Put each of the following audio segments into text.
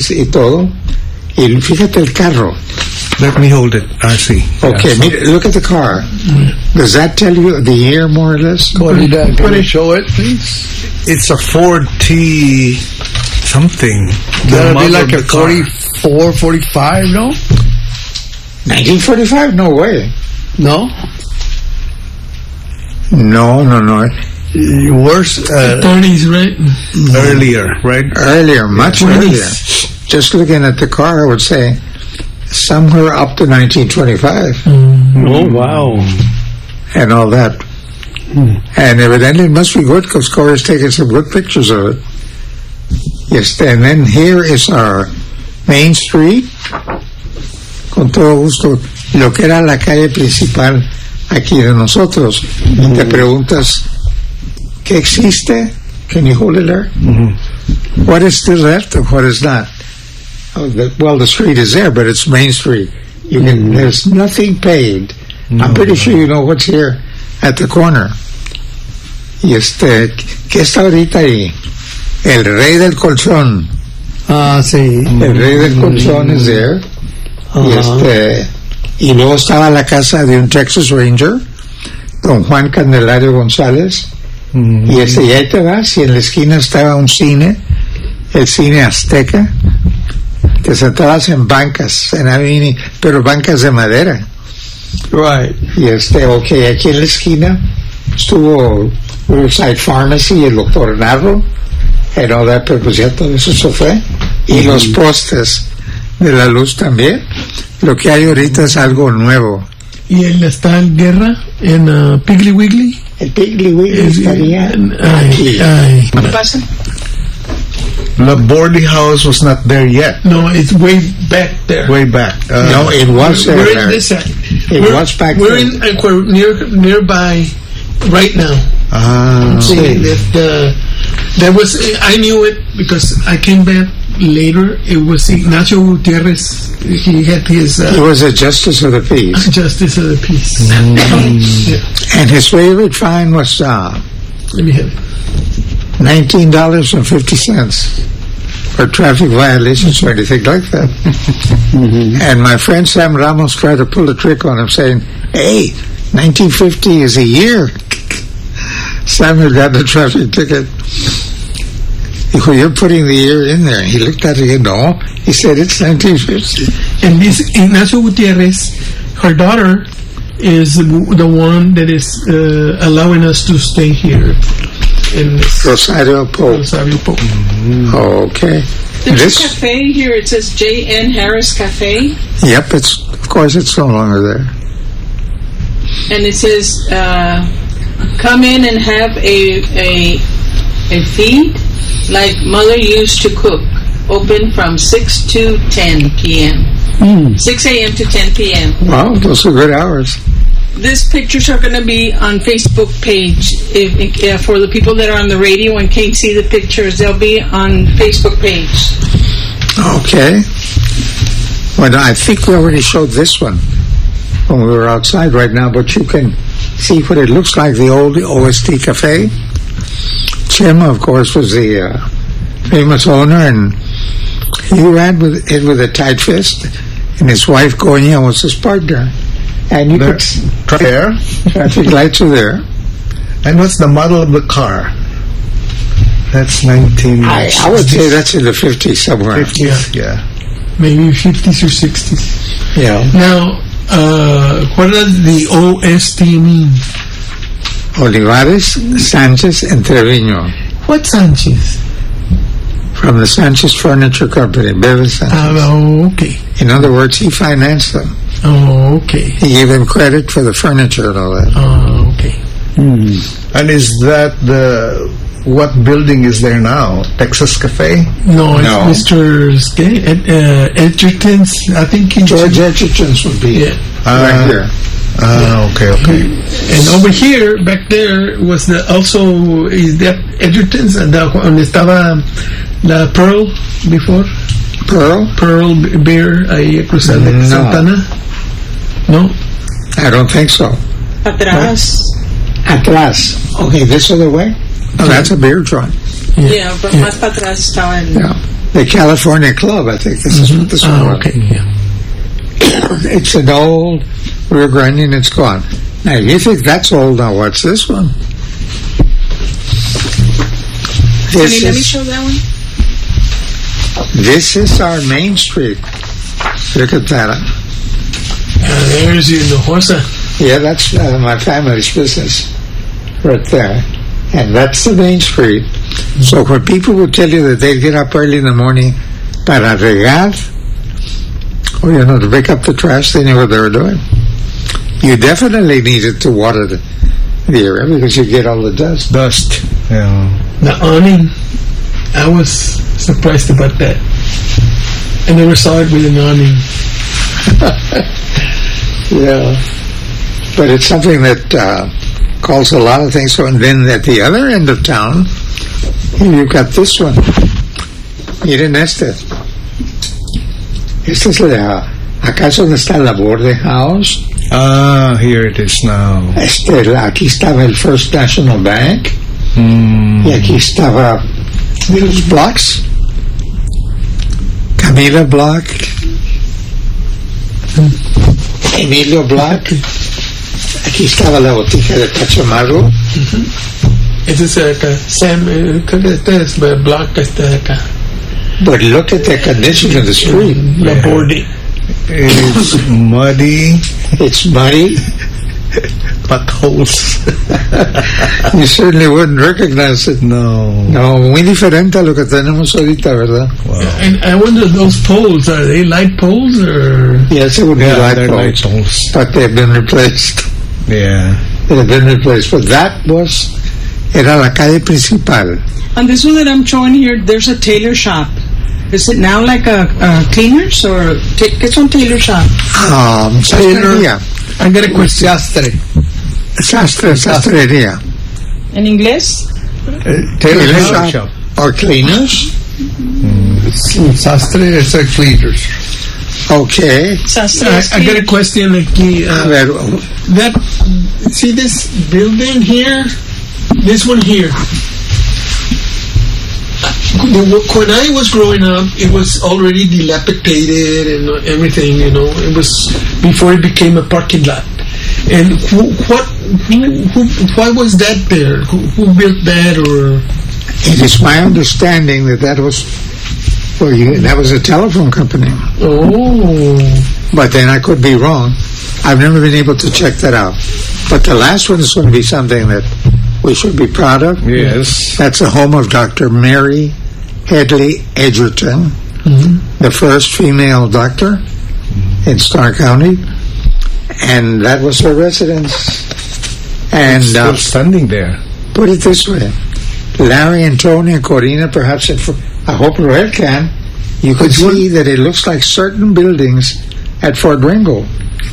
y todo. Y fíjate el carro. Let me hold it. I see. Okay, look at the car. Does that tell you the year more or less? Can you show it, please? It's a Ford T something. That'll be like a 44, 45, no? 1945? No way. No? No. Worse. 30s, right? Earlier, right? Earlier, much earlier. Just looking at the car, I would say somewhere up to 1925. Oh, wow. And all that. And evidently it must be good because Corey's taken some good pictures of it. Yes, and then here is our Main Street. Con todo gusto. Lo que era la calle principal aquí de nosotros. Y te preguntas, ¿qué existe? Can you hold it there? What is still left and what is not? The street is there, but it's Main Street. There's nothing paved. I'm pretty sure you know what's here at the corner. Y ¿qué está ahorita ahí? El Rey del Colchón. Sí. El Rey del Colchón is there. Y luego estaba la casa de un Texas Ranger, don Juan Candelario González. Y ahí te vas, y en la esquina estaba un cine, el Cine Azteca. Te sentabas en bancas, pero bancas de madera. Right. Y aquí en la esquina estuvo Riverside Pharmacy, el doctor Narro, pero pues ya todo eso se fue. Y los postes de la luz también. Lo que hay ahorita es algo nuevo. ¿Y está en guerra en Piggly Wiggly? El Piggly Wiggly estaría aquí. ¿Qué pasa? The boarding house was not there yet. No, it's way back there. Way back. No, it was there. We're in this side. It was back there. We're nearby right now. Sí. That was, I knew it because I came back later. It was Ignacio Gutierrez. He had his... he was a justice of the peace. Justice of the peace. And his favorite fine was... Let me have it. $19.50 for traffic violations or anything like that. And my friend Sam Ramos tried to pull a trick on him, saying, "Hey, 1950 is a year." Samuel got the traffic ticket. Dijo, "You're putting the year in there." He looked at it and no. He said, "It's 1950. And this Ignacio Gutierrez, her daughter, is the one that is allowing us to stay here. Rosario Pope. Okay. There's a cafe here. It says J.N. Harris Cafe. Yep, of course it's no longer there. And it says, come in and have a feed like Mother used to cook. Open from 6 to 10 p.m. 6 a.m. to 10 p.m. Wow, those are good hours. These pictures are going to be on Facebook page. If for the people that are on the radio and can't see the pictures, they'll be on Facebook page. Okay. Well, I think we already showed this one when we were outside right now, but you can see what it looks like, the old OST Cafe. Chema, of course, was the famous owner, and he ran with it with a tight fist, and his wife, Goña, was his partner. And you could... There. Traffic lights are there. And what's the model of the car? That's 19... I would say that's in the 50s somewhere. 50s, yeah. Maybe 50s or 60s. Yeah. Now, what does the OST mean? Olivares, Sanchez, and Trevino. What Sanchez? From the Sanchez Furniture Company, Beverly Sanchez. Okay. In other words, he financed them. Okay. He gave them credit for the furniture and all that. Okay. And is that what building is there now? Texas Cafe? No, it's Mr. Edgerton's. I think George Edgerton's would be right here. Okay. And over here, back there, was also is that Edgerton's, donde estaba la Pearl before. Pearl Beer ahí cruzada de Santana. No, I don't think so. Atrás. Okay, this other way. Oh, that's a beer joint. Yeah, but más para atrás estaba en. Yeah. the California Club, I think this is what this one was. Okay, yeah. It's an old Rio Grande and it's gone. Now, if you think that's old, now what's this one? Honey, let me show that one. This is our main street. Look at that. There's Hinojosa. Yeah, that's my family's business right there. And that's the main street. So when people would tell you that they'd get up early in the morning para regar, or, to pick up the trash, they knew what they were doing. You definitely needed to water the area because you get all the dust. Yeah. The awning, I was surprised about that. I never saw it with an awning. Yeah. But it's something that calls a lot of things. So, and then at the other end of town, you've got this one. Miren este. Este es acá es donde está la Borde House. Ah, here it is now. Aquí estaba el First National Bank. Y aquí estaba los blocks. Camila Block. Emilio Block. Aquí estaba la botica de Pachamaro. Ese es acá. Sam, creo que este es el block que está acá. But look at the condition of the street. La Borde. It's muddy. It's muddy. Potholes. You certainly wouldn't recognize it. No. No, muy diferente a lo que tenemos ahorita, ¿verdad? Wow. And I wonder, those poles, are they light poles or? Yes, it would be light they're poles, light poles. but they've been replaced. Yeah. They've been replaced. But that era la calle principal. On this one that I'm showing here, there's a tailor shop. Is it now like a cleaners or ¿qué son tailor shop? Sastrería. I got a question. Sastrería. In English? Tailor shop. Or cleaners. Sastre is a cleaners. Okay. I got a question aquí. A ver, See this building here? This one here. When I was growing up, it was already dilapidated and everything, It was before it became a parking lot. And why was that there? Who built that? Or it is my understanding that was that was a telephone company. Oh. But then I could be wrong. I've never been able to check that out. But the last one is going to be something that we should be proud of. Yes. That's the home of Dr. Mary Headley Edgerton, the first female doctor in Starr County. And that was her residence. And still standing there. Put it this way. Larry and Tony and Corina, perhaps I hope Roel can, you could see that it looks like certain buildings at Fort Ringo.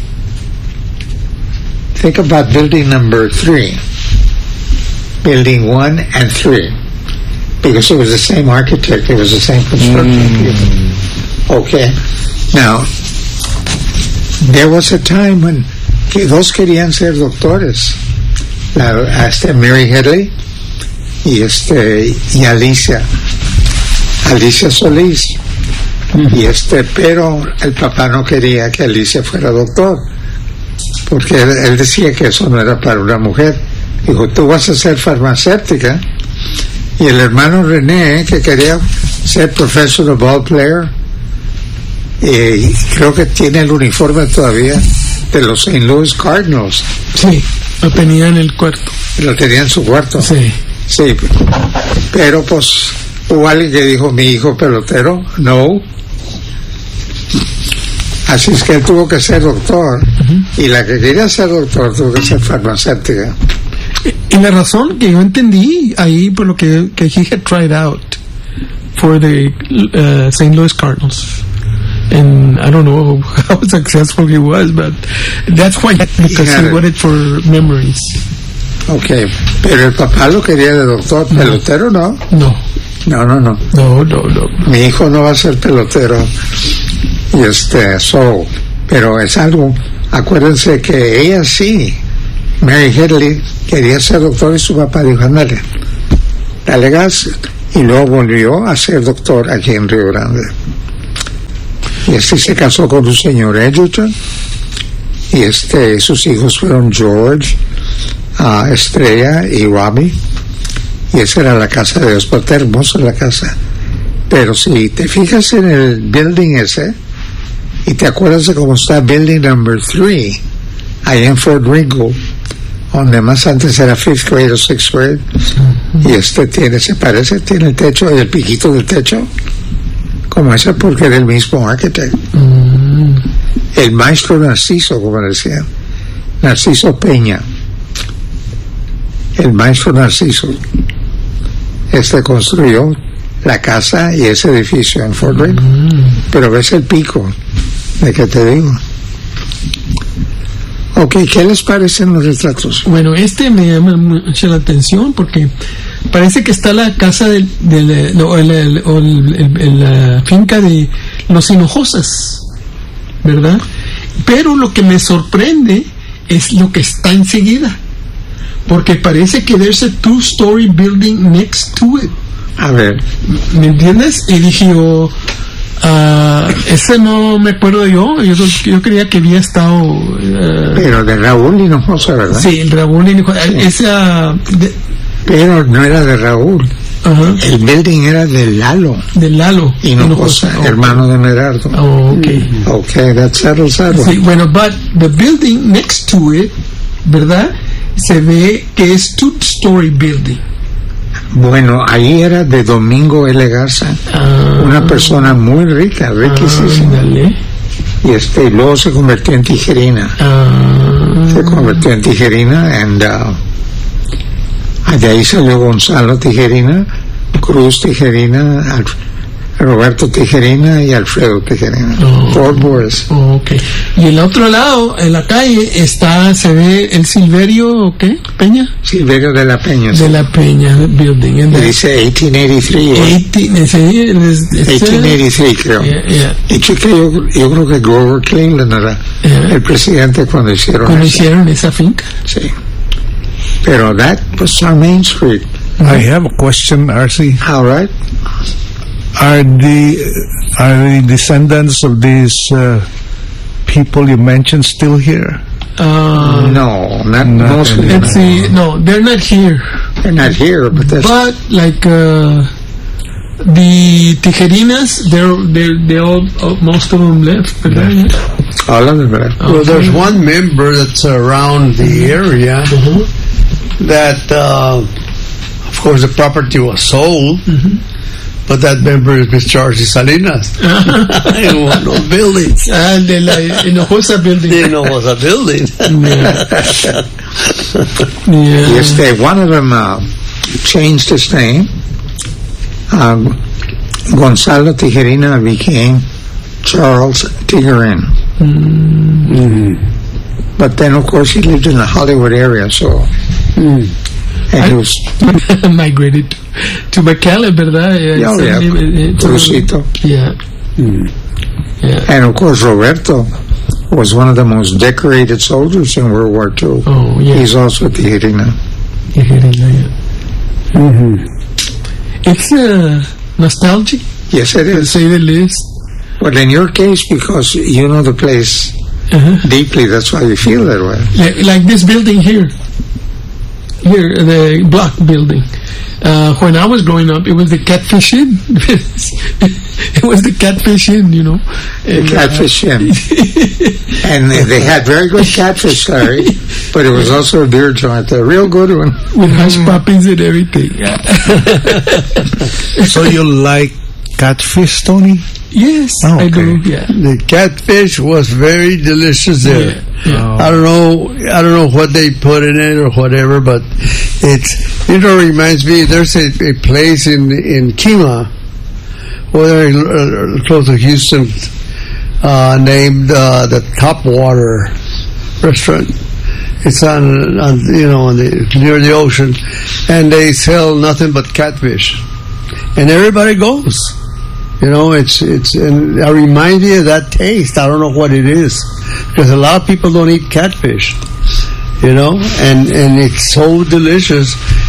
Think about building number 3, building 1 and 3, because it was the same architect, it was the same construction people. Okay. Now, there was a time when dos querían ser doctores. Mary Headley y Alicia Solís. Y pero el papá no quería que Alicia fuera doctor, porque él decía que eso no era para una mujer. Dijo, tú vas a ser farmacéutica. Y el hermano René, que quería ser professional ball player, y creo que tiene el uniforme todavía de los St. Louis Cardinals. Sí, lo tenía en el cuarto. Lo tenía en su cuarto. Sí. Sí, pero pues hubo alguien que dijo, mi hijo pelotero, no. Así es que él tuvo que ser doctor, y la que quería ser doctor tuvo que ser farmacéutica. Y la razón que yo entendí ahí, por lo que he had tried out for the St. Louis Cardinals. And I don't know how successful he was, but that's why, because he wanted for memories. Okay, pero el papá lo quería de doctor, pelotero no. No. Mi hijo no va a ser pelotero. Y pero es algo, acuérdense que ella sí, Mary Headley, quería ser doctor y su papá dijo, ándale, dale gas. y luego volvió a ser doctor aquí en Río Grande. Y se casó con un señor Edgerton, y sus hijos fueron George, Estrella y Robbie, y esa era la casa de Dios. Pero está hermosa la casa. Pero si te fijas en el building ese y te acuerdas de cómo está building number 3 ahí en Fort Ringo, donde más antes era 5th grade o 6th grade, y tiene el techo y el piquito del techo como ese, porque era el mismo arquitecto, el maestro Narciso, como decían, Narciso Peña, el maestro Narciso construyó la casa y ese edificio en Fort Ringo. Pero ves el pico de que te digo. Ok, ¿qué les parecen los retratos? Bueno, me llama mucho la atención porque parece que está la casa la finca de los Hinojosas, ¿verdad? Pero lo que me sorprende es lo que está enseguida, porque parece que there's a 2-story building next to it. A ver, ¿me entiendes? Y dije yo, ese no me acuerdo yo creía que había estado pero de Raúl Hinojosa, ¿verdad? Sí, el Raúl Hinojosa, pero no era de Raúl. El building era de Lalo Hinojosa, hermano de Merardo. Okay, that's settled. Sí, bueno, but the building next to it, ¿verdad? Se ve que es 2-story building. Bueno, ahí era de Domingo L. Garza, una persona muy rica, riquísima. Y luego se convirtió en tijerina. Y de ahí salió Gonzalo Tijerina, Cruz Tijerina, Roberto Tijerina y Alfredo Tijerina. Fort Boris. Y el otro lado, en la calle, se ve el Silverio, ¿qué? ¿Peña? Silverio de la Peña. De la Peña Building. Dice 1883. 1883, creo. Y chica, yo creo que Grover Cleveland era el presidente cuando hicieron esa finca. Sí. Pero that was our main street. I have a question, R.C. All right. Are the descendants of these people you mentioned still here? No, not mostly. Let's see. No, they're not here. They're not here, but like the Tijerinas, they all most of them left. All of them left. Well, there's one member that's around the area that, of course, the property was sold. But that member is Mr. R.C. Salinas in one of those buildings. De la Hinojosa building. The Hinojosa building. Yes, one of them changed his name. Gonzalo Tijerina became Charles Tijerin. But then, of course, he lived in the Hollywood area, so... And he was migrated to McAllen, ¿verdad? Crucito. Yeah. And of course, Roberto was one of the most decorated soldiers in World War II. Oh, yeah. He's also Tijerina. It's nostalgic. Yes, it is. To say the least. Well, in your case, because you know the place deeply, that's why you feel that way. Like this building here, the block building. When I was growing up, it was the Catfish Inn. It was the Catfish Inn, you know. The Catfish Inn. And they had very good catfish, Larry, but it was also a beer joint, a real good one. With hush puppies and everything. So you like catfish, Tony? Yes, I do. Yeah. The catfish was very delicious there. Yeah. I don't know what they put in it or whatever, but it reminds me. There's a place in Kima, close to Houston, named the Topwater Restaurant. It's near the ocean, and they sell nothing but catfish, and everybody goes. You know, it's and I remind you of that taste. I don't know what it is, because a lot of people don't eat catfish. You know, and it's so delicious.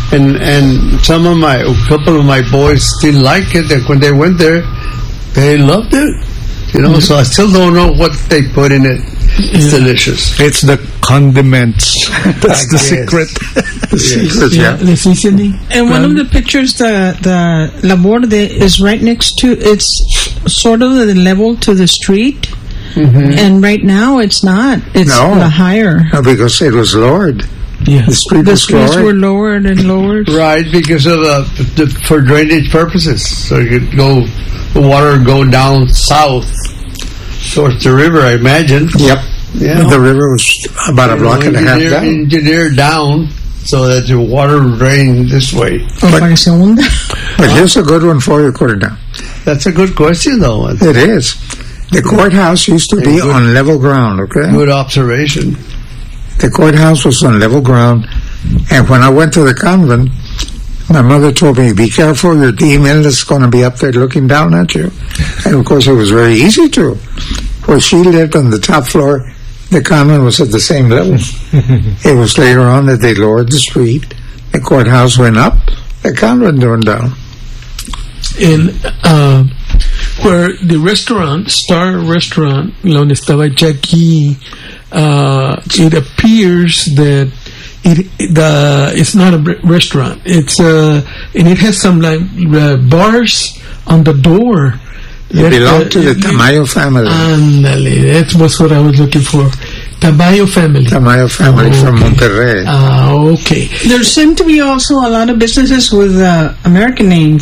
and a couple of my boys still like it. And when they went there, they loved it. You know, so I still don't know what they put in it. It's delicious. It's the condiments. That's the secret. The secret, yeah. The seasoning. And one of the pictures, the La Borde is right next to, it's sort of the level to the street. And right now it's not. It's higher. No, because it was lowered. Yeah. The streets were lowered and lowered. Right, because of for drainage purposes. So you could the water would go down south towards the river, I imagine. Yep. Yeah. The river was about a block and a half down. Engineered down so that the water drained this way. But here's a good one for you, Cordell. That's a good question, though. It is. The courthouse used to be on level ground, okay? Good observation. The courthouse was on level ground, and when I went to the convent, my mother told me, be careful, your email is going to be up there looking down at you. And of course it was very easy to. Where she lived on the top floor, the convent was at the same level. It was later on that they lowered the street, the courthouse went up, the convent went down. And where the restaurant, Star Restaurant, donde estaba Jackie, it appears that it's not a restaurant. It's and it has some like bars on the door. It belonged to the Tamayo family. Ándale, that was what I was looking for. Tamayo family. Tamayo family from Monterrey. Okay. There seem to be also a lot of businesses with American names.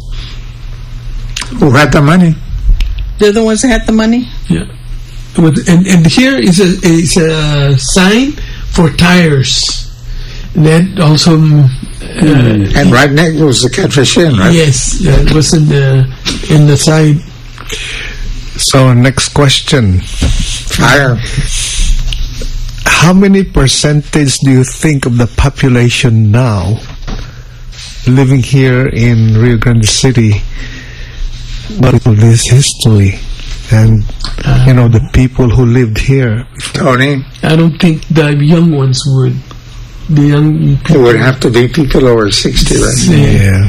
Who had the money? They're the ones that had the money? Yeah. And here is a sign for tires. That also... and right next was the Catfish Inn, right? Yes, it was in the side. So, next question. Fire. How many percentage do you think of the population now living here in Rio Grande City, but of this history and the people who lived here? Tony? I don't think the young ones would. The young people. It would have to be people over 60 right now. Yeah.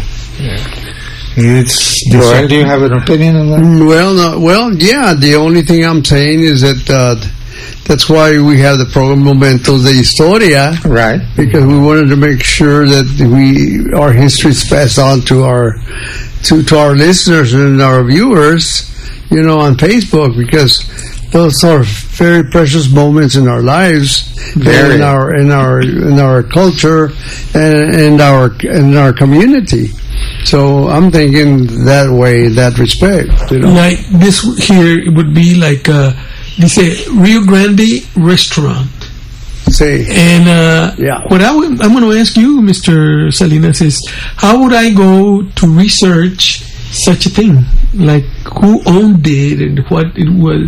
It's Well, do you have an opinion on that? Well, yeah. The only thing I'm saying is that that's why we have the program Momentos de Historia, right? Because we wanted to make sure that our history is passed on to our listeners and our viewers, on Facebook, because those are very precious moments in our lives, in our culture, and in our community. So I'm thinking that way, in that respect. Like this here would be like dice Rio Grande restaurant. See. And what I'm going to ask you, Mr. Salinas, is how would I go to research such a thing? Like who owned it and what it was,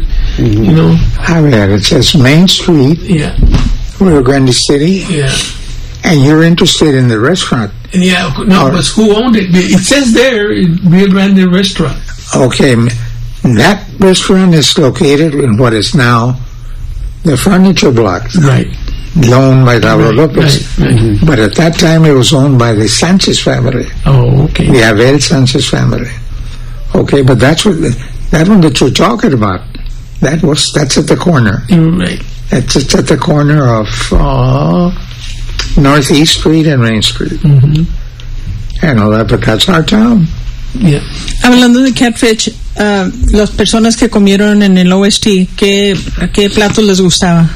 It says Main Street, Rio Grande City, and you're interested in the restaurant. But who owned it? It says there, Rio Grande Restaurant. Okay, that restaurant is located in what is now the furniture block. Right. Owned by Lauro Lopez. Right. But at that time it was owned by the Sanchez family. Oh, okay. The Abel Sanchez family. Okay, but that one that you're talking about, that's at the corner. Right. It's at the corner of Northeast Street and Main Street. And all that, but that's our town. Yeah. Hablando de Catfish, las personas que comieron en el OST, ¿qué platos les gustaba?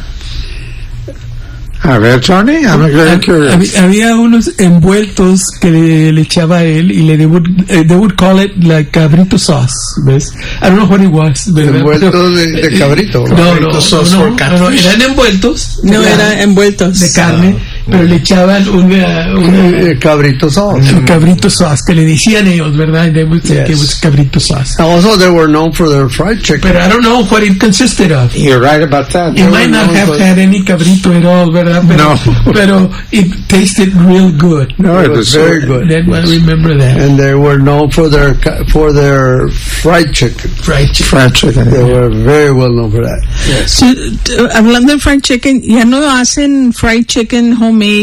A ver, Tony, I'm very curious. Había unos envueltos que le echaba a él y they would call it like cabrito sauce, ¿ves? I don't know what it was. Envueltos de cabrito. No, eran envueltos. No, eran envueltos. De carne, pero le echaban una cabrito sauce. Cabrito sauce, que le decían ellos, ¿verdad? They would say it was cabrito sauce. Also, they were known for their fried chicken. But I don't know what it consisted of. You're right about that. It might not have had any cabrito at all, ¿verdad? Pero it tasted real good. No, it was very good. I remember that. And they were known for their fried chicken. Fried chicken. They were very well known for that. Yes. So, hablando de fried chicken, ya no hacen fried chicken homemade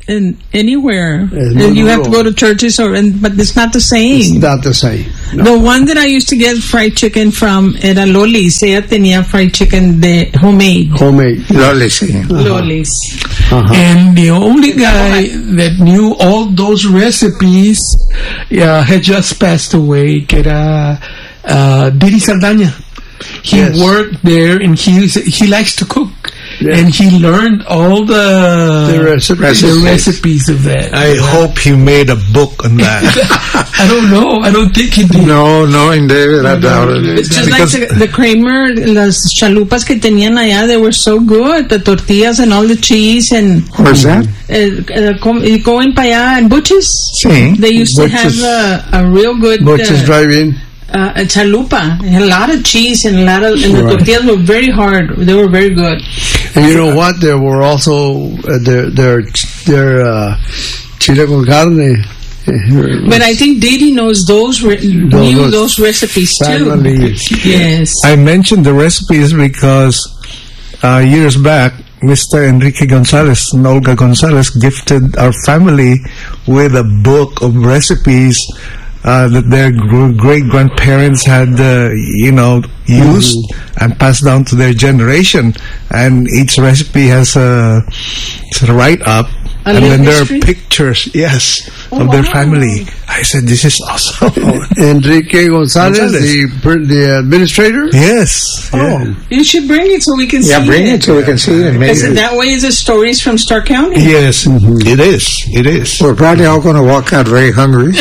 in anywhere. It's You have to go to churches, but it's not the same. It's not the same. No. The one that I used to get fried chicken from era Loli's. Ella tenía fried chicken de homemade. Loli's. Loli's. And the only guy that knew all those recipes had just passed away, que era Didi Saldaña. He worked there, and he likes to cook. Yeah. And he learned all the recipes of that. I hope he made a book on that. I don't know. I don't think he did. No, David, I doubt it. It's just like the Kramer, las chalupas que tenían allá, they were so good. The tortillas and all the cheese and... Where's that? Going para allá in Butch's. Sí. They used to have a real good... Butch's Drive-In. A chalupa, a lot of cheese and the tortillas were very hard. They were very good. And you know what? There were also their chile con carne. But I think Didi knows those recipes too. Yes. I mentioned the recipes because years back, Mr. Enrique Gonzalez and Olga Gonzalez gifted our family with a book of recipes that their great-grandparents had, used and passed down to their generation. And each recipe has a write-up. And then there are pictures, of their family. I said, this is awesome. Enrique Gonzalez, the administrator? Yes. You should bring it so we can see it. Yeah, bring it so we can see it. Because that way the stories from Stark County. Yes, it is. We're probably all going to walk out very hungry.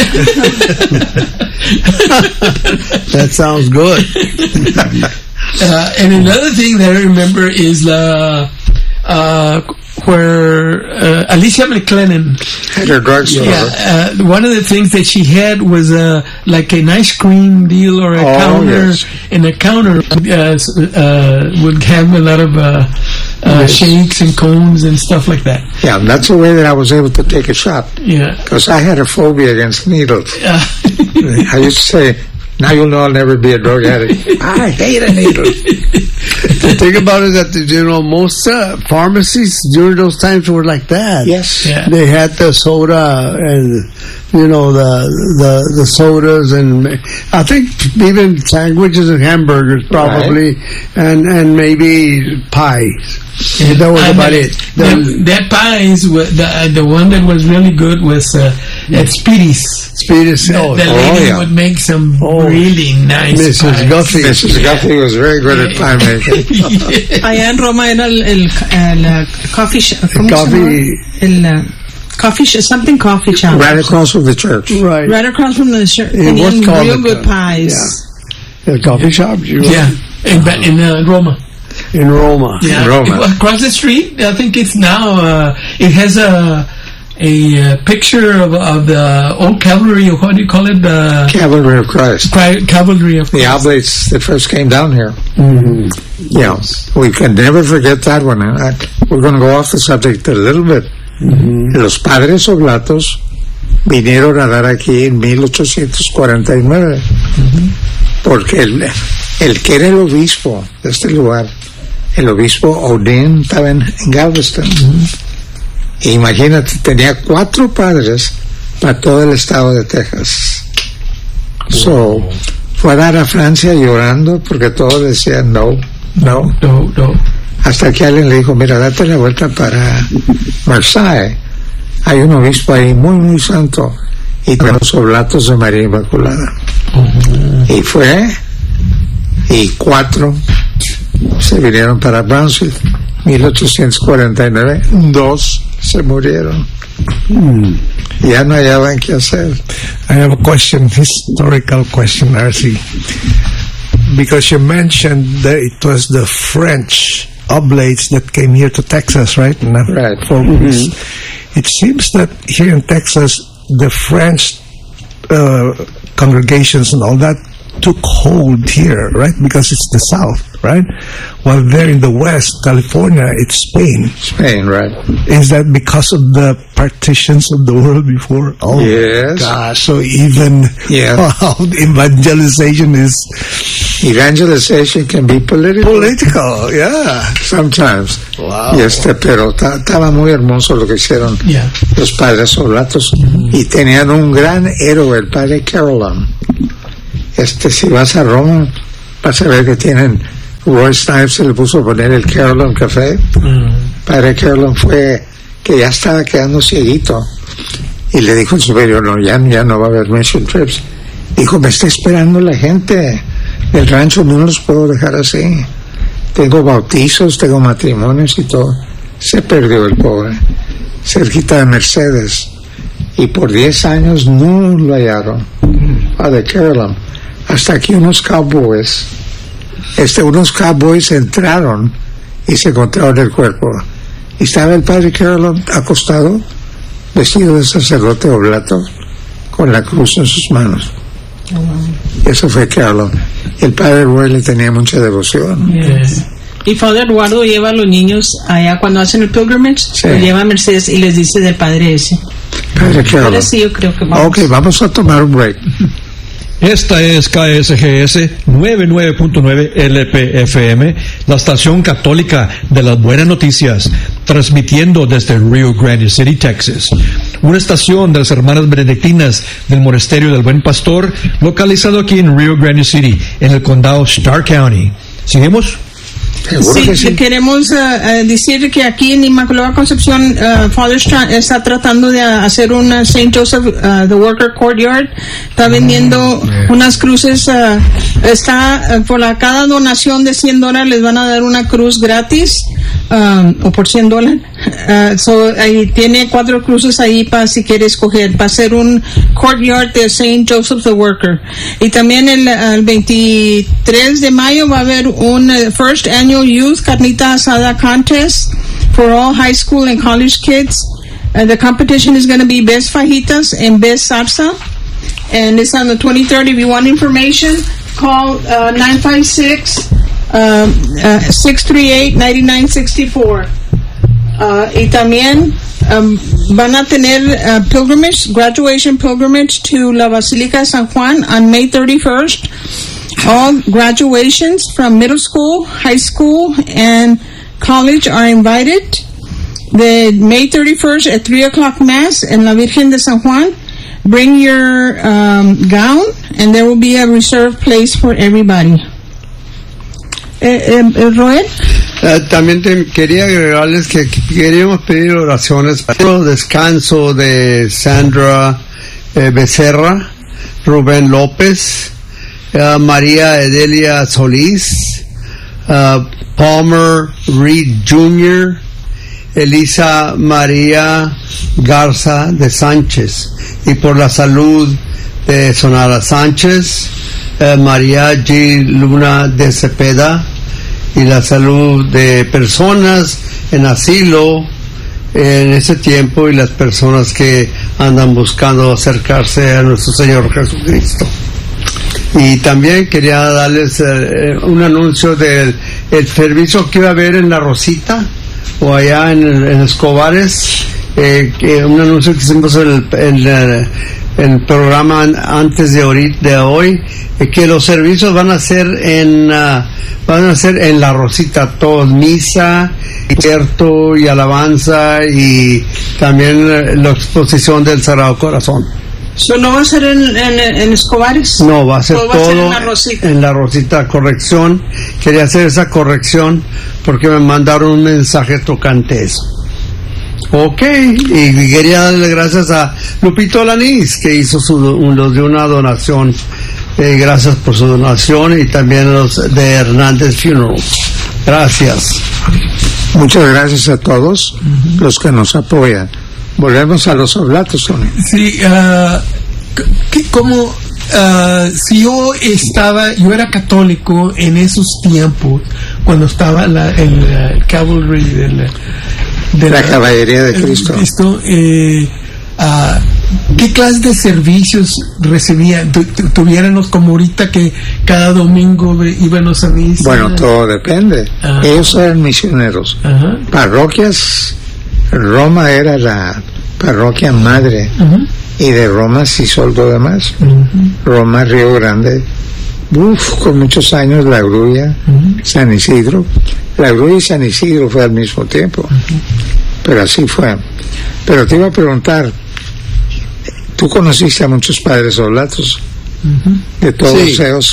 That sounds good. And another thing that I remember is where Alicia McLennan had her drugstore. One of the things that she had was like an ice cream deal or a counter, and a counter would have a lot of shakes and cones and stuff like that. Yeah, that's the way that I was able to take a shot. Yeah, because I had a phobia against needles. I used to say, now you'll know I'll never be a drug addict. I hate a needle. The thing about it is that, most pharmacies during those times were like that. Yes. Yeah. They had the soda and, the sodas, and I think even sandwiches and hamburgers probably, and maybe pies. Yeah, that was about it. That pies, the one that was really good was at Speedy's. The lady would make some really nice Mrs. pies. Guffey. Mrs. Guffey was very good at pie making. Allá en Roma era el coffee shop. Coffee shop, something coffee shop. Right across from the church. Right across from the church. And real good pies. Yeah. The coffee shop? In Roma. In Roma. Yeah. In Roma. Across the street, I think it's now, it has a picture of the old cavalry, or what do you call it? The Cavalry of Christ. Cavalry of Christ. The Oblates that first came down here. Mm-hmm. Yeah, we can never forget that one. We're going to go off the subject a little bit. Mm-hmm. Los Padres Oblatos vinieron a dar aquí en 1849. Mm-hmm. Porque el que era el obispo de este lugar, el obispo Odin, estaba en Galveston. Mm-hmm. E imagínate, tenía 4 padres para todo el estado de Texas. So, fue a dar a Francia llorando porque todos decían no. Hasta que alguien le dijo, mira, date la vuelta para Marseille. Hay un obispo ahí muy, muy santo. Y con los oblatos de María Inmaculada. Uh-huh. Y fue, y 4 se vinieron para Brownsville. 1849, 2 se murieron. Ya no hallaban qué hacer. I have a historical question, RC. Because you mentioned that it was the French oblates that came here to Texas, right? Right. It seems that here in Texas, the French congregations and all that took hold here, right? Because it's the South, right? While there in the West, California, it's Spain. Spain, right. Is that because of the partitions of the world before? Oh, yes. Gosh. So even evangelization is... Evangelization can be political. Political, yeah. Sometimes. Wow. Pero estaba muy hermoso lo que hicieron los padres Oblatos. Y tenían un gran héroe, el padre Carolyn. Si vas a Roma, vas a ver que tienen... Roy Snipes se le puso a poner el Carolyn Café. Padre Carolyn fue que ya estaba quedando cieguito. Y le dijo el superior, no, ya no va a haber mission trips. Dijo, me está esperando la gente del rancho, no los puedo dejar así. Tengo bautizos, tengo matrimonios y todo. Se perdió el pobre, cerquita de Mercedes. Y por 10 años no lo hallaron. Padre Carolyn. Hasta que unos cowboys entraron y se encontraron el cuerpo. Y estaba el padre Carolyn acostado, vestido de sacerdote oblato, con la cruz en sus manos. Eso fue Carolyn. El padre Roy le tenía mucha devoción. Yes. Y Padre Eduardo lleva a los niños allá cuando hacen el pilgrimage, lo lleva a Mercedes y les dice del padre ese. Padre Carolyn. Ahora sí, yo creo que vamos. Ok, vamos a tomar un break. Esta es KSGS 99.9 LPFM, la estación católica de las buenas noticias, transmitiendo desde Rio Grande City, Texas. Una estación de las hermanas benedictinas del Monasterio del Buen Pastor, localizado aquí en Rio Grande City, en el condado Starr County. ¿Seguimos? Sí, queremos decir que aquí en Inmaculada Concepción Father está tratando de hacer una St. Joseph the Worker Courtyard. Está vendiendo unas cruces. Está por cada donación de $100 les van a dar una cruz gratis, o por $100. Ahí tiene 4 cruces ahí para si quiere escoger, para hacer un courtyard de St. Joseph the Worker. Y también el 23 de mayo va a haber un First Annual Youth Carnita Asada Contest for all high school and college kids. The competition is going to be Best Fajitas and Best Salsa. And it's on the 23rd. If you want information, call 956-638-9964. Y también van a tener graduation pilgrimage to la Basílica de San Juan on May 31st. All graduations from middle school, high school, and college are invited. The May 31st at 3 o'clock Mass in La Virgen de San Juan. Bring your gown, and there will be a reserved place for everybody. Roel? También quería agregarles que queríamos pedir oraciones para el descanso de Sandra Becerra, Rubén López, María Edelia Solís, Palmer Reed Jr., Elisa María Garza de Sánchez, y por la salud de Sonara Sánchez, María G. Luna de Cepeda, y la salud de personas en asilo en ese tiempo y las personas que andan buscando acercarse a nuestro Señor Jesucristo. Y también quería darles un anuncio del el servicio que iba a haber en La Rosita o allá en Escobares, un anuncio que hicimos en el programa antes de hoy, que los servicios van a ser en La Rosita, todos, misa, concierto y alabanza, y también la exposición del Sagrado Corazón. ¿No va a ser en Escobares? No, va a ser todo en La Rosita. Corrección. Quería hacer esa corrección porque me mandaron un mensaje tocante eso. Ok, y quería darle gracias a Lupito Lanís, que hizo los de una donación. Gracias por su donación, y también los de Hernández Funeral. Gracias. Muchas gracias a todos los que nos apoyan. Volvemos a los oblatos, Tony. Sí, si yo era católico en esos tiempos, cuando estaba el cavalry de la caballería de Cristo. ¿Qué clase de servicios recibían? ¿Tuviéramos como ahorita que cada domingo íbamos a misa? Bueno, todo depende. Ellos eran misioneros. Parroquias, Roma era la parroquia madre, y de Roma se hizo algo demás. Roma, Río Grande, con muchos años, La Grulla, San Isidro. La Grulla y San Isidro fue al mismo tiempo, pero así fue. Pero te iba a preguntar, tú conociste a muchos padres oblatos, de todos ellos.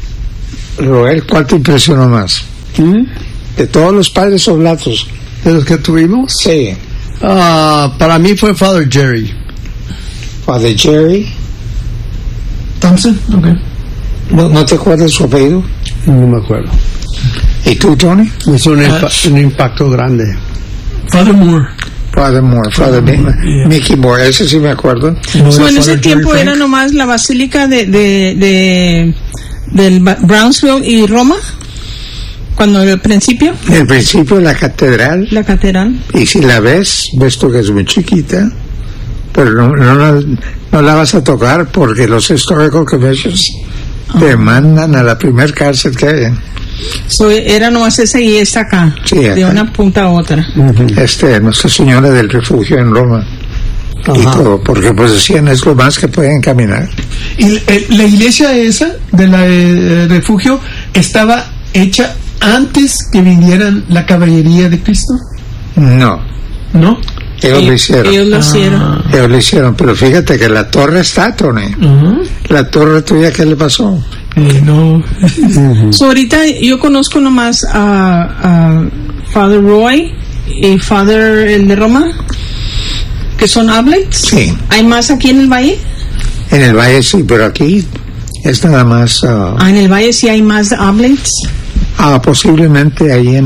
Roel, ¿cuál te impresionó más? De todos los padres oblatos. ¿De los que tuvimos? Sí. Para mí fue Father Jerry. Father Jerry Thompson, okay. ¿No te acuerdas su apellido? No me acuerdo. ¿Y tú, Tony? Es un impacto grande. Father Moore, Father Mickey Moore, ese sí me acuerdo. En ese tiempo era nomás la basílica del Brownsville y Roma, cuando al principio. El principio, la catedral. La catedral. Y si la ves tú que es muy chiquita, pero no la vas a tocar porque los Historical Commissions te mandan a la primer cárcel que hay. Era nomás esa y esta acá, sí, acá, de una punta a otra. Nuestra Señora del Refugio en Roma. Y todo, porque pues decían es lo más que pueden caminar. ¿Y la iglesia esa de la refugio estaba hecha antes que vinieran la caballería de Cristo? No. Ellos lo hicieron. Ellos lo hicieron, pero fíjate que la torre está, Tony. La torre tuya, ¿qué le pasó? No. Ahorita yo conozco nomás a Father Roy y Father el de Roma, que son Oblates. Sí. ¿Hay más aquí en el valle? En el valle sí, pero aquí es nada más... en el valle sí hay más Oblates. Posiblemente ahí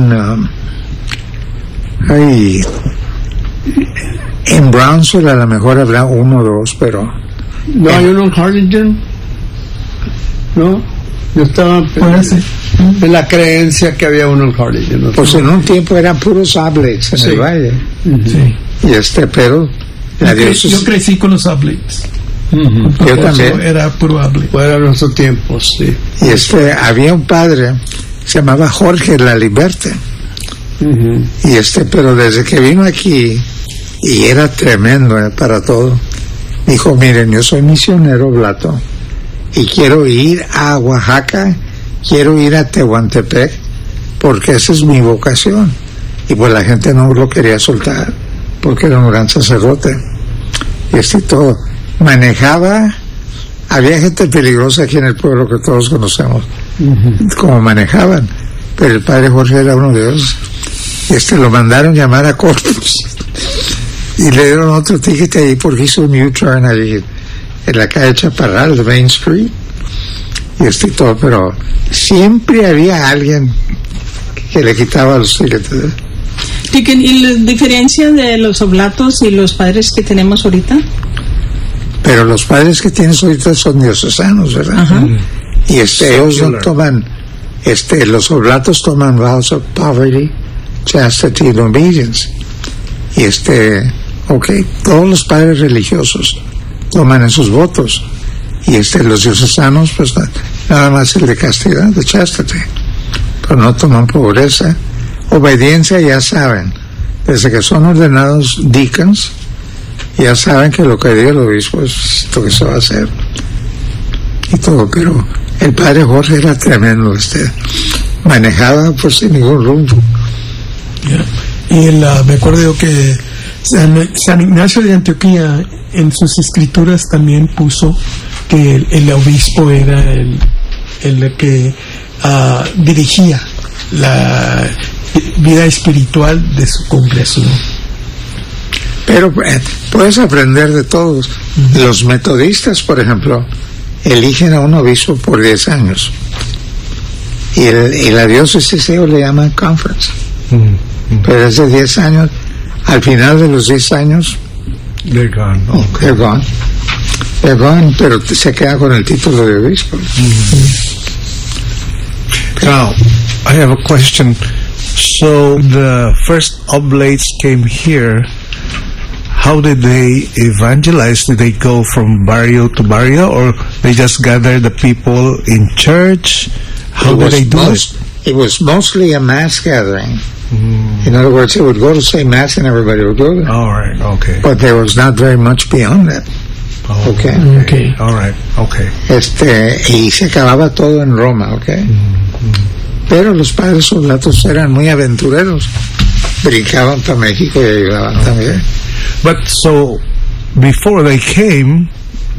en Brownsville a lo mejor habrá 1 o 2, pero... ¿No hay uno en Harlingen? ¿No? Yo estaba en la creencia que había uno en Harlingen. ¿No? Pues en un tiempo eran puros Oblates en el valle. Y pero... Yo crecí con los Oblates. Yo también. Era puro Oblate. Era nuestro tiempo, sí. Y había un padre, se llamaba Jorge Laliberte. Y pero desde que vino aquí, y era tremendo para todo, dijo, miren, yo soy misionero oblato y quiero ir a Oaxaca, quiero ir a Tehuantepec, porque esa es mi vocación. Y pues la gente no lo quería soltar, porque era un gran sacerdote. Y todo. Manejaba, había gente peligrosa aquí en el pueblo que todos conocemos, como manejaban, pero el padre Jorge era uno de ellos. Lo mandaron llamar a Corpus y le dieron otro ticket ahí porque hizo un U-turn ahí en la calle Chaparral de Main Street y todo, pero siempre había alguien que le quitaba los tickets. ¿Y la diferencia de los oblatos y los padres que tenemos ahorita? Pero los padres que tienes ahorita son diocesanos, ¿verdad? Y ellos no toman, los oblatos toman vows of poverty, chastity and obedience. Y todos los padres religiosos toman esos votos. Y los diocesanos, pues nada más el de castidad, de chastity. Pero no toman pobreza. Obediencia, ya saben, desde que son ordenados deacons, ya saben que lo que diga el obispo es lo que se va a hacer. Y todo, pero el padre Jorge era tremendo, manejaba por sin ningún rumbo. Y me acuerdo que San Ignacio de Antioquía en sus escrituras también puso que el obispo era el que dirigía la vida espiritual de su congreso. Pero puedes aprender de todos. Los metodistas, por ejemplo, eligen a un obispo por 10 años y la diócesis le llaman conference. Pero es de 10 años. Al final de los 10 años they're gone. They're gone, pero se queda con el título de obispo. Now, I have a question. So the first oblates came here. how did they evangelize? Did they go from barrio to barrio, or they just gather the people in church? How did they do it? It was mostly a mass gathering. In other words, they would go to say mass and everybody would go there. All right, okay. But there was not very much beyond that. Okay. All right, okay. Y se acababa todo en Roma, okay. Pero los padres soldados eran muy aventureros. Brincaban para México y ayudaban también. But so, before they came,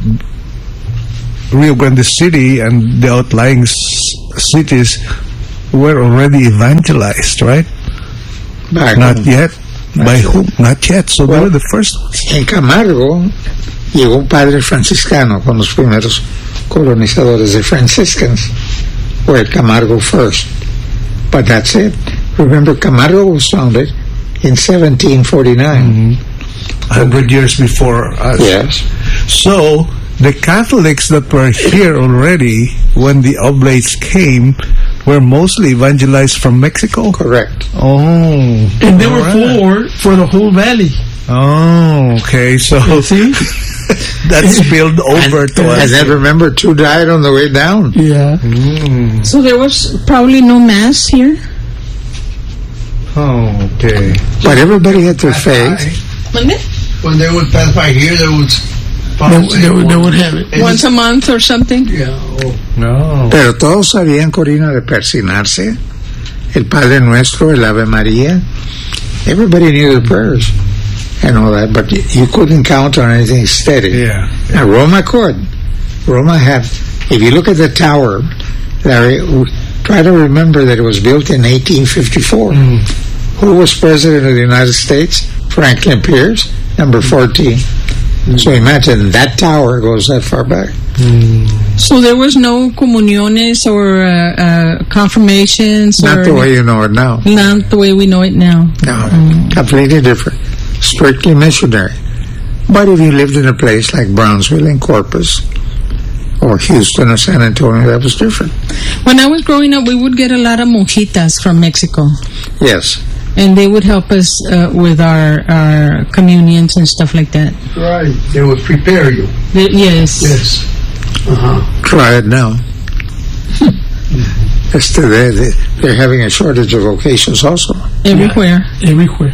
Rio Grande City and the outlying cities were already evangelized, right? Not yet. By whom? Not yet. So they were the first ones. En Camargo llegó un padre franciscano con los primeros colonizadores de Franciscans, where Camargo first. But that's it. Remember, Camargo was founded in 1749. 100 years before us. Yes. So, the Catholics that were here already when the Oblates came were mostly evangelized from Mexico? Correct. Oh. And there were 4 for the whole valley. Oh, okay. So, see? that spilled over to us. And then remember, 2 died on the way down. Yeah. So there was probably no mass here? Oh, okay. But everybody had their faith. When they would pass by here, they would have it. Once a month or something? Yeah. No. Pero todos sabían, Corina, de persinarse. El Padre Nuestro, el Ave María. Everybody knew the prayers and all that, but you couldn't count on anything steady. Yeah. Now, Roma could. Roma had, if you look at the tower, Larry, try to remember that it was built in 1854. Who was President of the United States? Franklin Pierce, number 14. So imagine, that tower goes that far back. So there was no comuniones or confirmations? Not the way you know it now. Not the way we know it now. No, completely different. Strictly missionary. But if you lived in a place like Brownsville and Corpus, or Houston or San Antonio, that was different. When I was growing up, we would get a lot of monjitas from Mexico. Yes. And they would help us with our communions and stuff like that. Right. They would prepare you. Yes. Yes. Try it now. They're having a shortage of vocations also. Everywhere. Everywhere.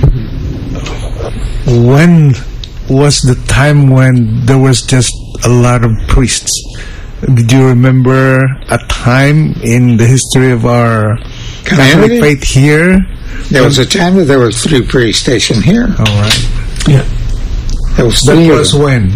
When was the time when there was just a lot of priests? Did you remember a time in the history of our Catholic faith here? There was a time that there were 3 priests stationed here. All right. Yeah. There was That 3 was when?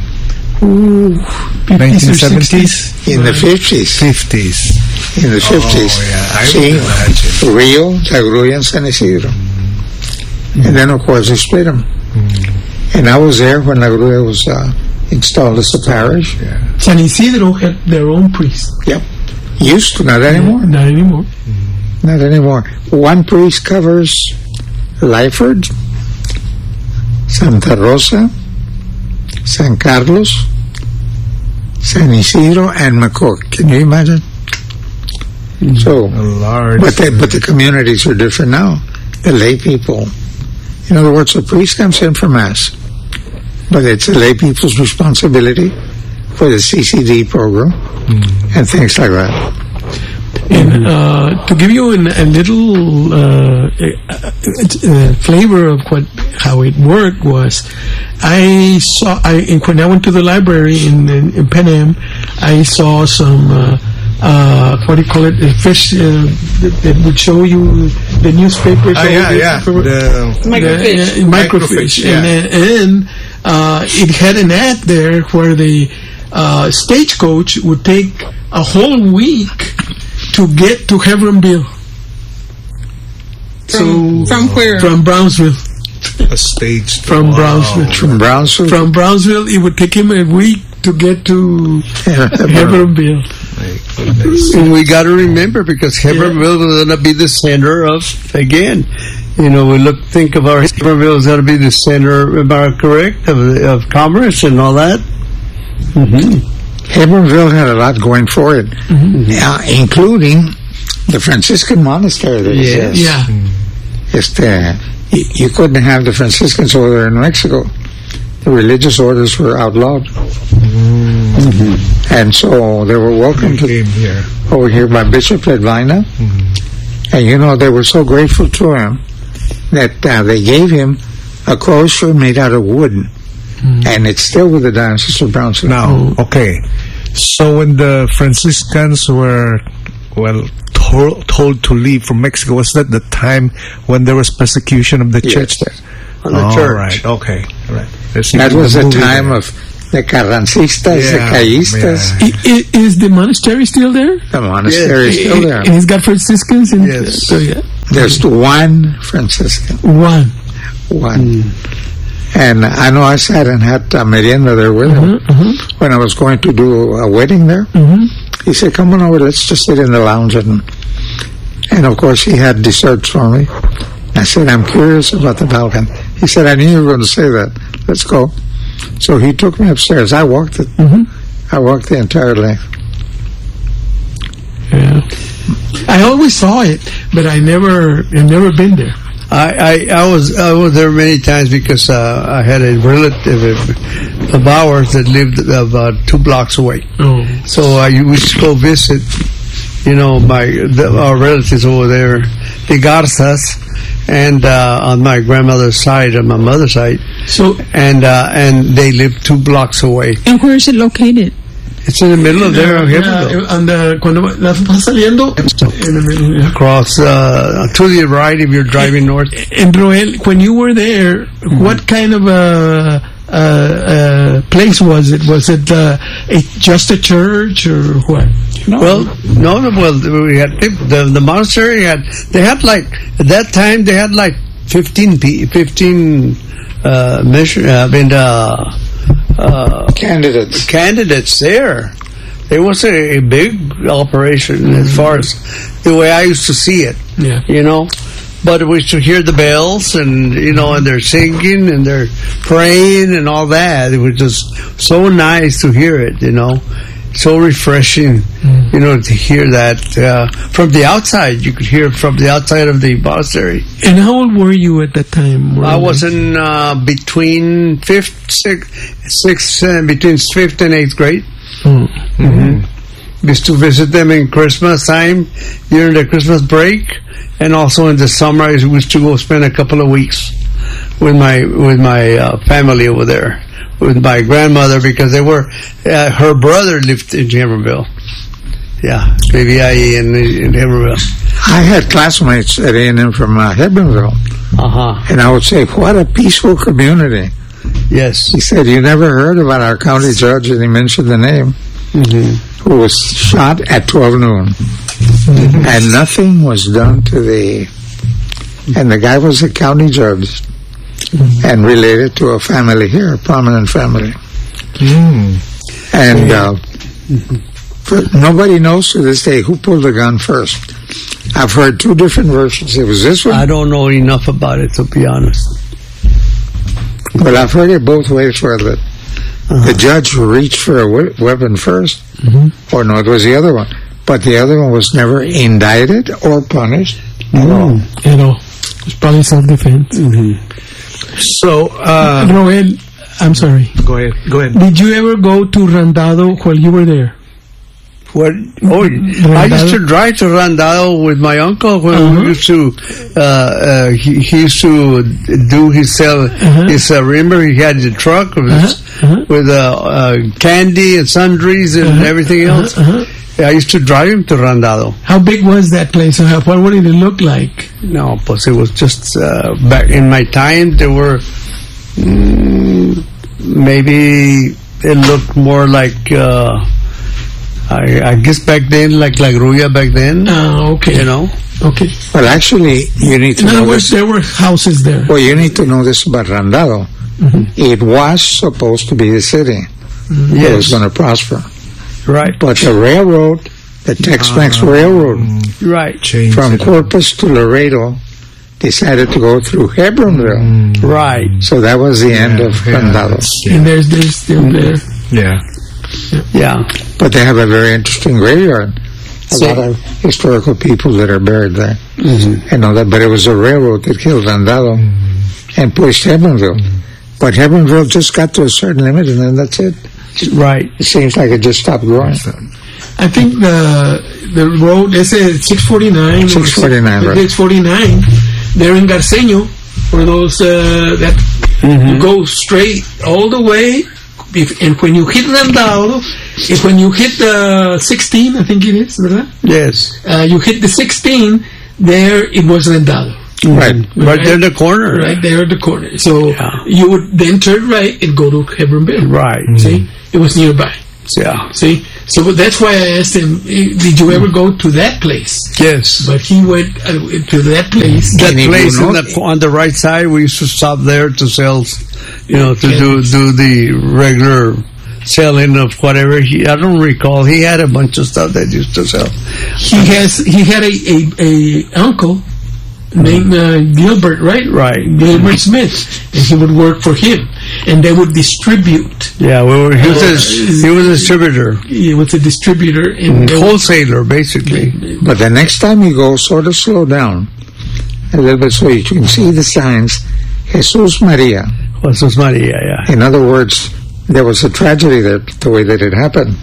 1970s? In the 50s. 50s. In the 50s. Oh, yeah. I would imagine. Rio, La Grulla, and San Isidro. And then, of course, they split them. And I was there when La Grulla was installed as a parish. Yeah. San Isidro had their own priest. Yep. Used to, not anymore. Not anymore. Not anymore. 1 priest covers Lyford, Santa Rosa, San Carlos, San Isidro, and McCook. Can you imagine? So, large. but the communities are different now. The lay people. In other words, a priest comes in for Mass, but it's the lay people's responsibility for the CCD program and things like that. And to give you a little flavor of how it worked was, when I went to the library in Pan Am, I saw some what do you call it? Fish that would show you the newspapers. The microfiche. And it had an ad there where the stagecoach would take a whole week to get to Heveronville. From where? From Brownsville. A stage. From Brownsville. From Brownsville? From Brownsville, it would take him a week to get to Heveronville. And we got to remember, because Heveronville was going to be the center of, again, you know, think of our Heveronville is going to be the center, am I correct, of commerce and all that? Heveronville had a lot going for it, including the Franciscan monastery that exists. Yeah. You couldn't have the Franciscans over there in Mexico. the religious orders were outlawed. And so they were welcomed over here by Bishop Ledvina. And you know, they were so grateful to him that they gave him a crosier made out of wood. And it's still with the Diocese of Brownsville. Now, okay. So when the Franciscans were, told to leave from Mexico, was that the time when there was persecution of the church there? On the church. Right, okay. Right. That was the time of the Carrancistas, the Callistas. Is the monastery still there? The monastery is still there. And it's got Franciscans? Yes. So, yeah. There's one Franciscan. One. And I know I sat and had merienda there with him when I was going to do a wedding there. He said, come on over, let's just sit in the lounge. And of course, he had desserts for me. I said, I'm curious about the Balkan. He said, I knew you were going to say that. Let's go. So he took me upstairs. I walked it. I walked the entire length. Yeah. I always saw it, but I've never been there. I was there many times because I had a relative of ours that lived about 2 blocks away. So we used to go visit, you know, our relatives over there, the Garzas, and on my grandmother's side, on my mother's side. So and they lived 2 blocks away. And where is it located? It's in the middle of there. Cuando la vas saliendo, in the middle, across to the right if you're driving north. And Roel, when you were there, what kind of a place was it? Was it just a church or what? No. Well, we had the monastery they had like at that time they had like 15 candidates there. It was a big operation as far as the way I used to see it. Yeah. You know, but we used to hear the bells and you know, and they're singing and they're praying and all that. It was just so nice to hear it. You know, so refreshing. You know, to hear that from the outside. You could hear it from the outside of the monastery. And how old were you at that time? I was in between 5th and 8th grade. Used to visit them in Christmas time during the Christmas break, and also in the summer I used to go spend a couple of weeks with my family over there, with my grandmother, because they were her brother lived in Hebbronville. Yeah, BVIE in Hebbronville. I had classmates at A&M from Hebbronville, and I would say, what a peaceful community. Yes. He said, you never heard about our county judge, and he mentioned the name, who was shot at 12 noon. And nothing was done to and the guy was a county judge and related to a family here, a prominent family. And nobody knows to this day who pulled the gun first. I've heard 2 different versions. It was this one. I don't know enough about it, to be honest. Well, I've heard it both ways, where the judge reached for a weapon first, or no, it was the other one. But the other one was never indicted or punished at all. You know, it's probably self-defense. So, Roel, I'm sorry. Go ahead. Did you ever go to Randado while you were there? What? Oh, I used to drive to Randado with my uncle when we used to. He used to do his remember he had the truck with candy and sundries and everything else. I used to drive him to Randado. How big was that place? What did it look like? No, but it was just back in my time. There were maybe it looked more like. I guess back then, like Ruya back then. Okay. You know? Okay. Well, actually, you need to know. In other words, there were houses there. Well, you need to know this about Randado. It was supposed to be the city that was going to prosper. Right. But the railroad, the Tex-Mex Railroad, from Corpus to Laredo, decided to go through Hebbronville. Right. So that was the end of Randado. And there's still there. Yeah. But they have a very interesting graveyard. A lot of historical people that are buried there. And all that. But it was a railroad that killed Randado and pushed Hebbronville. But Hebronville just got to a certain limit, and then that's it. Right. It seems like it just stopped growing. I think the road, they say 649. 649, right. 649, there in Garceño, for those that you go straight all the way, and when you hit Randao, when you hit the 16, I think it is, ¿verdad? Yes. You hit the 16, there it was Randado. Right. Right there in the corner. Right there at the corner. So you would then turn right and go to Hebronville. Right. See? It was nearby. Yeah. See? So that's why I asked him, did you ever go to that place? Yes. But he went to that place. That place on the right side, we used to stop there to sell, to do the regular selling of whatever. I don't recall. He had a bunch of stuff that he used to sell. He had a uncle named Gilbert, right? Right. Gilbert Smith, and he would work for him, and they would distribute. Yeah, he was a distributor. He was a distributor and wholesaler, basically. But the next time you go, sort of slow down a little bit so you can see the signs. Jesus Maria. Jesus Maria, yeah. In other words, there was a tragedy there, the way that it happened.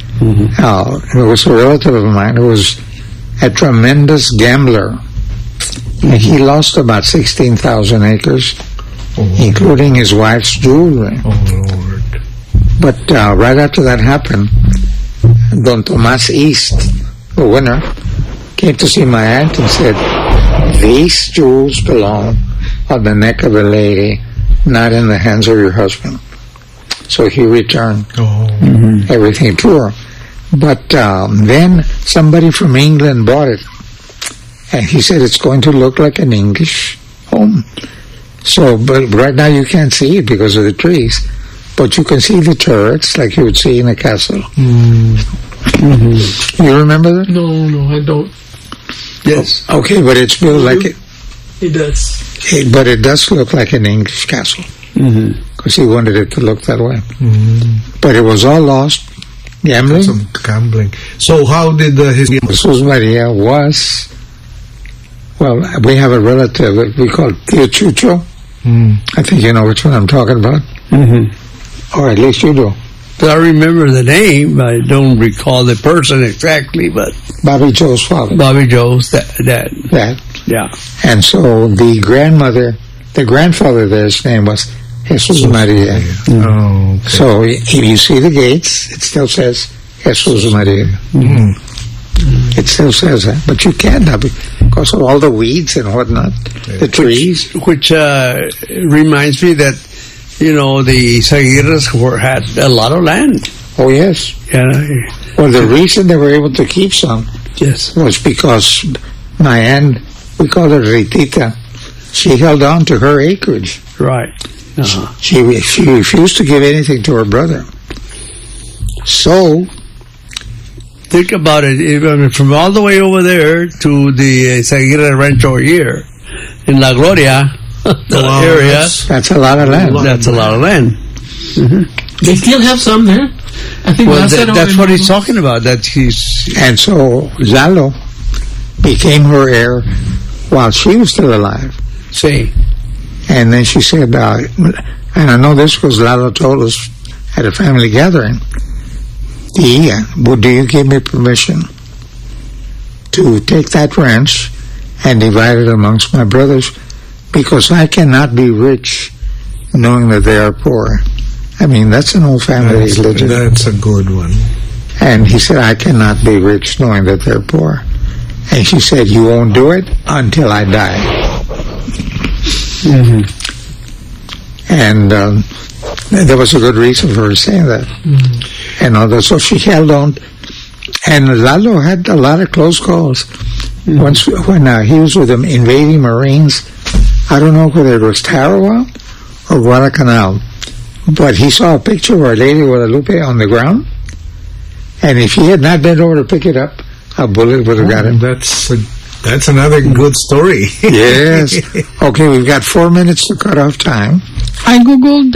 It was a relative of mine who was a tremendous gambler. And he lost about 16,000 acres, including his wife's jewelry. Oh, Lord. But right after that happened, Don Tomas East, the winner, came to see my aunt and said, these jewels belong on the neck of a lady, not in the hands of your husband. So he returned everything to her. But then somebody from England bought it. And he said it's going to look like an English home. So, but right now you can't see it because of the trees. But you can see the turrets like you would see in a castle. You remember that? No, I don't. Yes. Okay, but it's built like it. It does. But it does look like an English castle. Because he wanted it to look that way. But it was all lost. Gambling. Some gambling. So how did his... Jesus Maria was... Well, we have a relative that we call Tio Chucho. I think you know which one I'm talking about. Or at least you do. I remember the name. I don't recall the person exactly, but... Bobby Joe's father. Bobby Joe's dad. Yeah. And so the grandfather there's name was Jesus Maria. Oh, okay. So if you see the gates, it still says Jesus Maria. It still says that, but you can't have it because of all the weeds and whatnot, the trees. Which reminds me that, the Zaguirres had a lot of land. Oh, yes. Yeah. Well, the reason they were able to keep some was because my aunt, we call her Ritita, she held on to her acreage. Right. She refused to give anything to her brother. So... Think about it. From all the way over there to the Zaguirre Rancho here in La Gloria, area. That's a lot of land. That's a lot of land. They still have some there. I think that's what he's talking about. And so Zalo became her heir while she was still alive. See. And then she said, and I know this because Lalo told us at a family gathering, do you give me permission to take that ranch and divide it amongst my brothers? Because I cannot be rich knowing that they are poor. I mean, that's an old family religion. That's a good one. And he said, I cannot be rich knowing that they're poor. And she said, you won't do it until I die. And there was a good reason for her saying that. And so she held on. And Lalo had a lot of close calls. Once when he was with them invading Marines, I don't know whether it was Tarawa or Guadalcanal, but he saw a picture of Our Lady of Guadalupe on the ground, and if he had not bent over to pick it up, a bullet would have got him. That's another good story. Yes. Okay, we've got 4 minutes to cut off time. I googled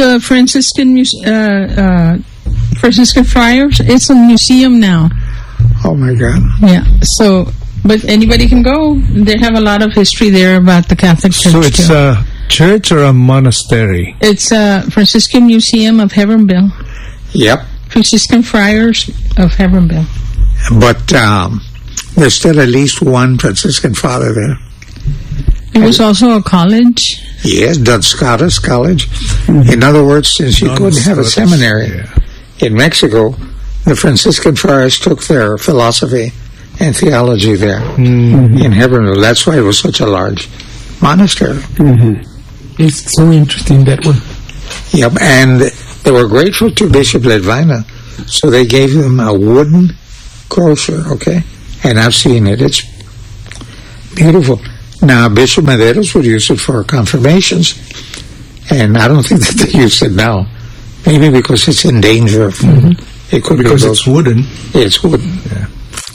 Franciscan Friars. It's a museum now. Oh my God. Yeah. So, but anybody can go. They have a lot of history there about the Catholic Church. So it's church or a monastery? It's Franciscan Museum of Heavenville. Yep. Franciscan Friars of Heavenville. But there's still at least one Franciscan father there. It was also a college. Yes, Duns Scotus College. In other words, since you couldn't have a seminary in Mexico, the Franciscan friars took their philosophy and theology there in Heavenville. That's why it was such a large monastery. It's so interesting, that one. Yep, and they were grateful to Bishop Ledvina, so they gave them a wooden crosier, okay? And I've seen it. It's beautiful. Now, Bishop Mederos would use it for confirmations, and I don't think that they use it now. Maybe because it's in danger. It could because it's wooden. It's wooden. Yeah.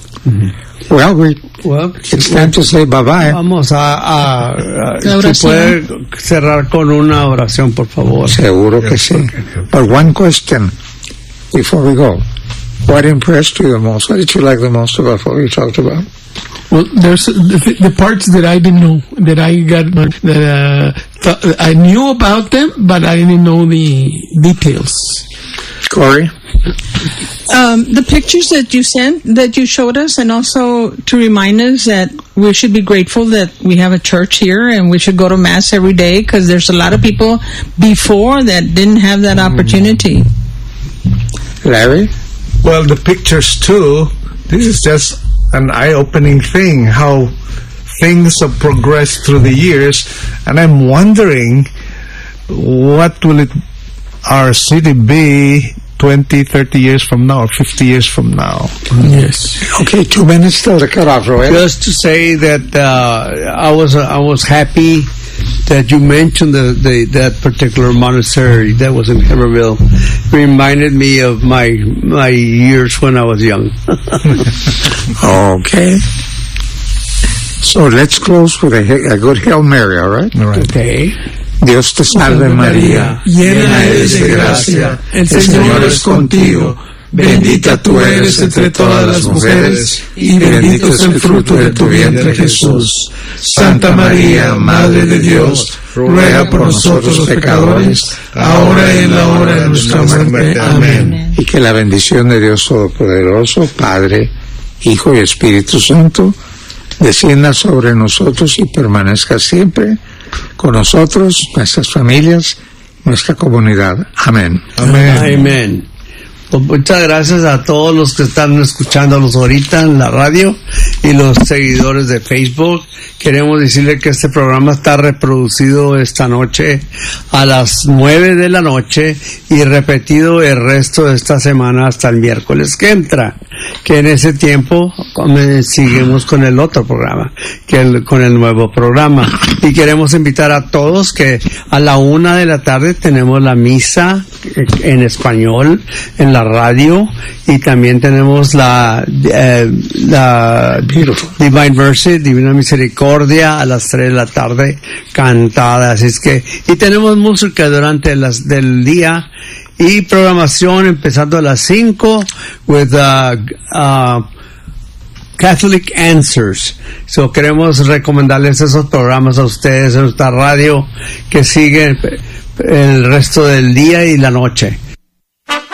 Well, it's time to say bye-bye. Vamos si puede cerrar con una oración, por favor. Seguro que sí. But one question before we go. What impressed you the most? What did you like the most about what we talked about? Well, there's the parts that I didn't know, that I got, that I knew about them, but I didn't know the details. Corey? The pictures that you sent, that you showed us, and also to remind us that we should be grateful that we have a church here and we should go to Mass every day, because there's a lot of people before that didn't have that opportunity. Larry? Well, the pictures too, this is just an eye-opening thing, how things have progressed through the years, and I'm wondering what will our city be 20, 30 years from now, or 50 years from now. Yes. Okay, 2 minutes still to cut off, Roy. Just to say that I was happy that you mentioned that particular monastery that was in Heavenville. It reminded me of my years when I was young. Okay. So let's close with a good Hail Mary, all right? All right. Okay. Dios te salve María, llena eres de gracia, el Señor es contigo, bendita tú eres entre todas las mujeres, y bendito es el fruto de tu vientre Jesús. Santa María, Madre de Dios, ruega por nosotros los pecadores, ahora y en la hora de nuestra muerte. Amén. Y que la bendición de Dios Todopoderoso, Padre, Hijo y Espíritu Santo, descienda sobre nosotros y permanezca siempre con nosotros, nuestras familias, nuestra comunidad. Amén. Amén. Amén. Pues muchas gracias a todos los que están escuchándonos ahorita en la radio y los seguidores de Facebook. Queremos decirle que este programa está reproducido esta noche a las 9 de la noche y repetido el resto de esta semana hasta el miércoles que entra, que en ese tiempo seguimos con el otro programa, con el nuevo programa. Y queremos invitar a todos que a la 1 de la tarde tenemos la misa en español en la radio, y también tenemos la Divine Mercy, Divina Misericordia, a las 3 de la tarde cantada. Así es que, y tenemos música durante del día y programación empezando a las 5 with Catholic Answers. So queremos recomendarles esos programas a ustedes en nuestra radio que siguen el resto del día y la noche.